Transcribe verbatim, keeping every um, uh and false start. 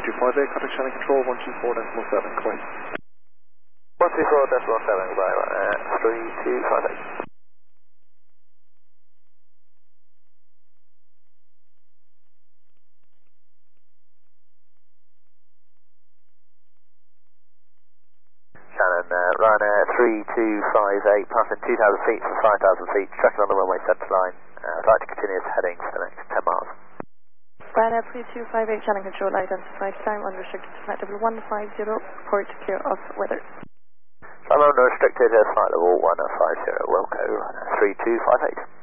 two five eight, contact channel control, one two four decimal seven, correct. one two four decimal seven, goodbye, uh, three two five eight. Shannon, uh, Ryanair three two five eight, passing two thousand feet for five thousand feet, tracking on the runway centre line. Uh, I'd like to continue its heading for the next ten miles. Ryanair three two five eight, channel control, identified time, unrestricted flight level one five zero, port clear of weather. I'm unrestricted, uh, flight level one five zero, Wilco, Ryanair three two five eight.